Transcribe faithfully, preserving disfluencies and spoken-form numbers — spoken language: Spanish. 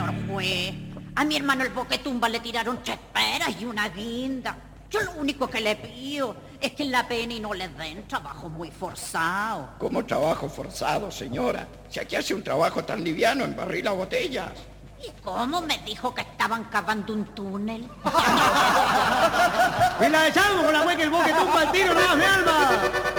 señor juez. A mi hermano el Boquetumba le tiraron tres peras y una guinda. Yo lo único que le pido es que en la pena y no le den trabajo muy forzado. ¿Cómo trabajo forzado, señora? Si aquí hace un trabajo tan liviano en barril a botellas. ¿Y cómo me dijo que estaban cavando un túnel? Y la echamos con la wea que el Boquetumba al tiro, no, mi alma.